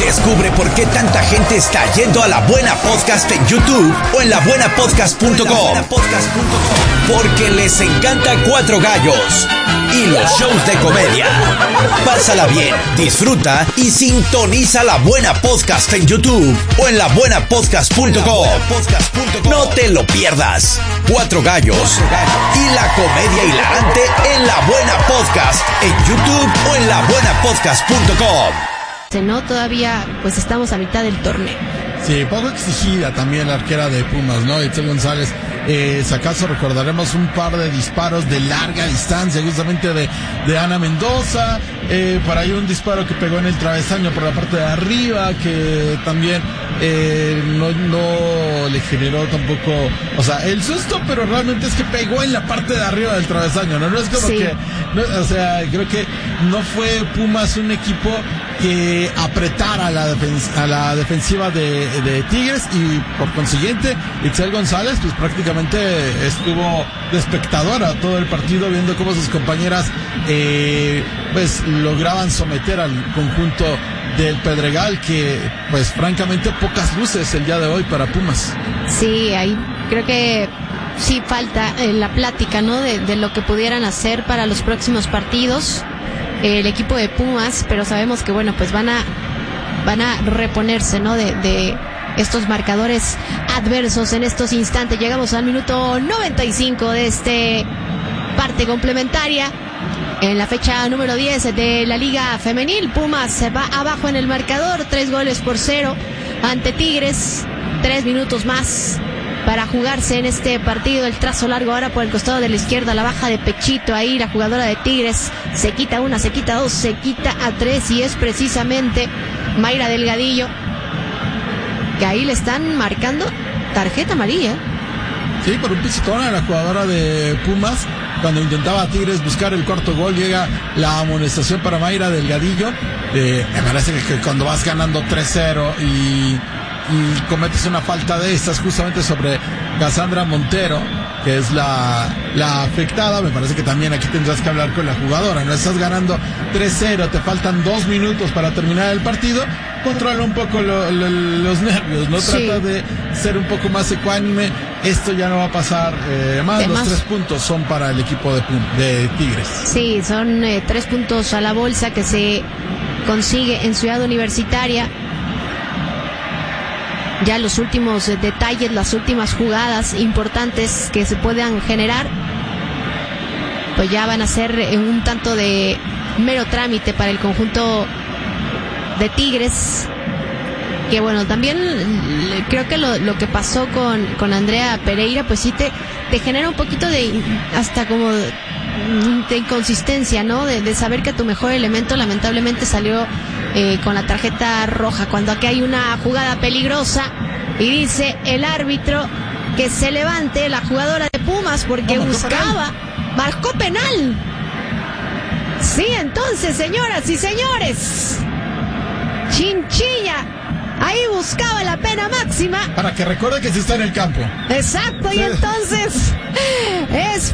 Descubre por qué tanta gente está yendo a La Buena Podcast en YouTube o en labuenapodcast.com. Porque les encanta Cuatro Gallos y los shows de comedia. Pásala bien, disfruta y sintoniza La Buena Podcast en YouTube o en labuenapodcast.com. No te lo pierdas. Cuatro Gallos y la comedia hilarante en La Buena Podcast en YouTube o en labuenapodcast.com. No, todavía pues estamos a mitad del torneo. Sí, poco exigida también la arquera de Pumas, ¿no? Itzel González. Si acaso recordaremos un par de disparos de larga distancia, justamente de Ana Mendoza, por ahí un disparo que pegó en el travesaño por la parte de arriba, que también no le generó tampoco, o sea, el susto, pero realmente es que pegó en la parte de arriba del travesaño, ¿no? No es como que, no, o sea, creo que no fue Pumas un equipo que apretara a la defensiva de Tigres, y por consiguiente Itzel González pues prácticamente estuvo de espectadora todo el partido, viendo cómo sus compañeras pues lograban someter al conjunto del Pedregal, que pues francamente pocas luces el día de hoy para Pumas. Sí, ahí creo que sí falta la plática, ¿no? De lo que pudieran hacer para los próximos partidos el equipo de Pumas, pero sabemos que bueno, pues van a reponerse, ¿no? De estos marcadores adversos en estos instantes. Llegamos al minuto 95 de este parte complementaria. En la fecha número 10 de la Liga Femenil, Pumas se va abajo en el marcador, 3-0 ante Tigres. 3 minutos más para jugarse en este partido. El trazo largo ahora por el costado de la izquierda, la baja de pechito ahí la jugadora de Tigres, se quita una, se quita dos, se quita a tres, y es precisamente Mayra Delgadillo, que ahí le están marcando tarjeta amarilla. Sí, por un pisotón a la jugadora de Pumas. Cuando intentaba Tigres buscar el cuarto gol, llega la amonestación para Mayra Delgadillo. Me parece que cuando vas ganando 3-0 y cometes una falta de estas justamente sobre Cassandra Montero, que es la afectada, me parece que también aquí tendrás que hablar con la jugadora. No estás ganando 3-0, te faltan 2 minutos para terminar el partido, controla un poco los nervios, ¿no? Sí. Trata de ser un poco más ecuánime. Esto ya no va a pasar más. Los 3 puntos son para el equipo de Tigres. Sí, son 3 puntos a la bolsa que se consigue en Ciudad Universitaria. Ya los últimos detalles, las últimas jugadas importantes que se puedan generar, pues ya van a ser un tanto de mero trámite para el conjunto de Tigres. Que bueno, también creo que lo que pasó con Andrea Pereira, pues sí te genera un poquito de, hasta como de inconsistencia, ¿no? De saber que tu mejor elemento lamentablemente salió con la tarjeta roja, cuando aquí hay una jugada peligrosa y dice el árbitro que se levante la jugadora de Pumas porque marcó penal. Sí, entonces, señoras y señores, Chinchilla ahí buscaba la pena máxima para que recuerde que sí está en el campo. Exacto, sí. Y entonces es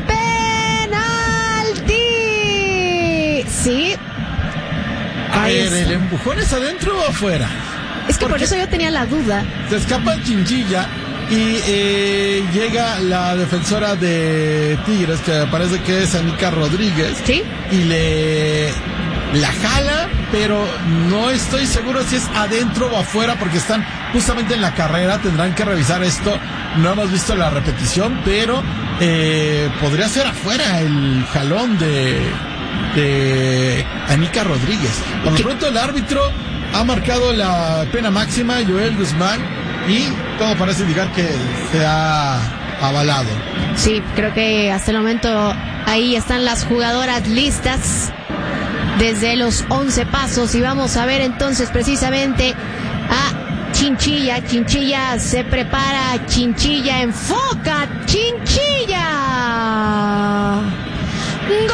penalti. Sí. A ver, ¿el empujón es adentro o afuera? Es que por eso yo tenía la duda. Se escapa el Chinchilla y llega la defensora de Tigres, que parece que es Anica Rodríguez. Sí. Y la jala, pero no estoy seguro si es adentro o afuera, porque están justamente en la carrera. Tendrán que revisar esto. No hemos visto la repetición, pero podría ser afuera el jalón de Anica Rodríguez. Por lo pronto el árbitro ha marcado la pena máxima, Joel Guzmán, y todo parece indicar que se ha avalado. Sí, creo que hasta el momento ahí están las jugadoras listas desde los 11 pasos, y vamos a ver entonces precisamente a Chinchilla. Chinchilla se prepara, Chinchilla enfoca, Chinchilla. ¡Gol!